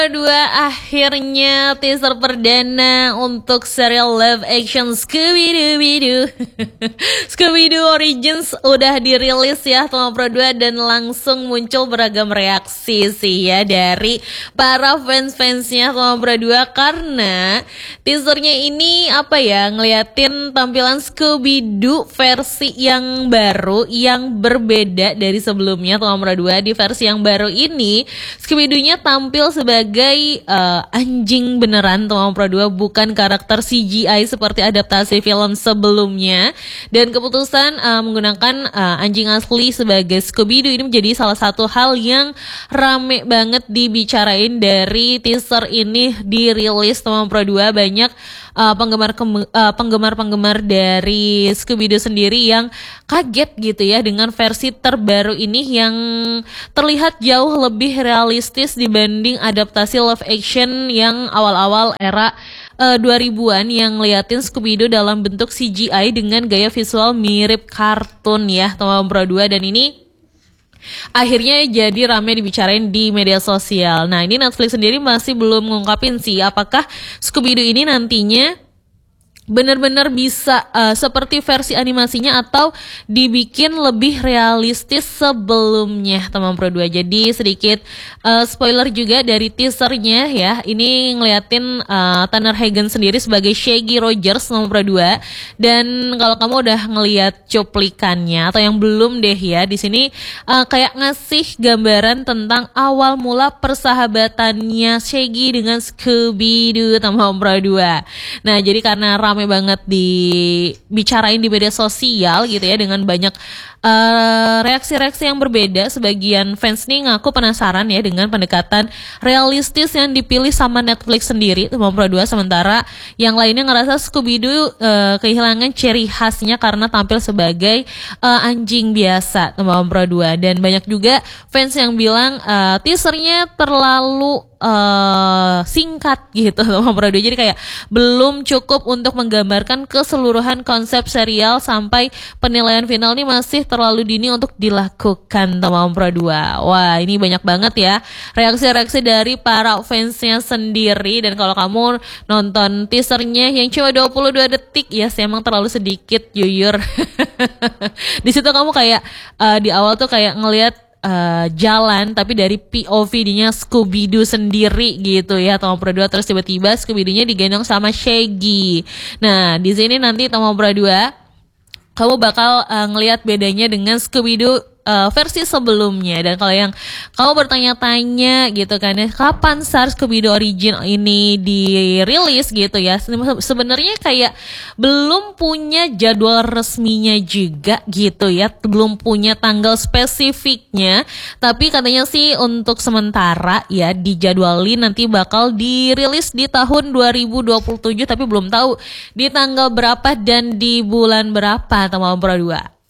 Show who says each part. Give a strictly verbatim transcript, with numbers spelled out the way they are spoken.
Speaker 1: Kedua, akhirnya teaser perdana untuk serial live action Scooby-Doo Scooby-Doo Origins udah dirilis ya teman Pro dua, dan langsung muncul beragam reaksi sih ya dari para fans-fansnya teman Pro dua, karena teasernya ini apa ya, ngeliatin tampilan Scooby-Doo versi yang baru yang berbeda dari sebelumnya teman Pro dua. Di versi yang baru ini Scooby-Doo-nya tampil sebagai sebagai uh, anjing beneran teman Pro dua, bukan karakter C G I seperti adaptasi film sebelumnya. Dan keputusan uh, menggunakan uh, anjing asli sebagai Scooby-Doo ini menjadi salah satu hal yang rame banget dibicarain dari teaser ini dirilis teman Pro dua. Banyak uh, penggemar uh, penggemar-penggemar dari Scooby-Doo sendiri yang kaget gitu ya dengan versi terbaru ini yang terlihat jauh lebih realistis dibanding adaptasi live action yang awal-awal era uh, dua ribuan yang ngeliatin Scooby-Doo dalam bentuk C G I dengan gaya visual mirip kartun ya teman Pro dua. Dan ini akhirnya jadi rame dibicarain di media sosial. Nah, ini Netflix sendiri masih belum ngungkapin sih apakah Scooby-Doo ini nantinya benar-benar bisa uh, seperti versi animasinya atau dibikin lebih realistis sebelumnya teman Pro dua. Jadi sedikit uh, spoiler juga dari teasernya ya. Ini ngeliatin uh, Tanner Hagen sendiri sebagai Shaggy Rogers teman Pro dua. Dan kalau kamu udah ngeliat cuplikannya atau yang belum deh ya, di sini uh, kayak ngasih gambaran tentang awal mula persahabatannya Shaggy dengan Scooby-Doo teman Pro dua. Nah, jadi karena ramai banget dibicarain di media sosial gitu ya, dengan banyak uh, reaksi-reaksi yang berbeda. Sebagian fans nih ngaku penasaran ya dengan pendekatan realistis yang dipilih sama Netflix sendiri teman Pro dua, sementara yang lainnya ngerasa Scooby-Doo uh, kehilangan ciri khasnya karena tampil sebagai uh, anjing biasa teman Pro dua. Dan banyak juga fans yang bilang uh, teasernya terlalu Uh, singkat gitu teman Pro dua, jadi kayak belum cukup untuk menggambarkan keseluruhan konsep serial, sampai penilaian final ini masih terlalu dini untuk dilakukan teman Pro dua. Wah, ini banyak banget ya reaksi-reaksi dari para fansnya sendiri. Dan kalau kamu nonton teasernya yang cuma dua puluh dua detik ya, sih emang terlalu sedikit jujur. Di situ kamu kayak uh, di awal tuh kayak ngelihat Uh, jalan tapi dari P O V-nya Scooby-Doo sendiri gitu ya teman Pro dua, terus tiba-tiba Scooby-Doo-nya digendong sama Shaggy. Nah, di sini nanti teman Pro dua kamu bakal uh, ngelihat bedanya dengan Scooby-Doo Uh, versi sebelumnya. Dan kalau yang kamu bertanya-tanya gitu kan ya, kapan Sar Scooby-Doo Origin ini dirilis gitu ya, sebenarnya kayak belum punya jadwal resminya juga gitu ya, belum punya tanggal spesifiknya, tapi katanya sih untuk sementara ya dijadwalin nanti bakal dirilis di tahun dua ribu dua puluh tujuh, tapi belum tahu di tanggal berapa dan di bulan berapa teman Pro dua.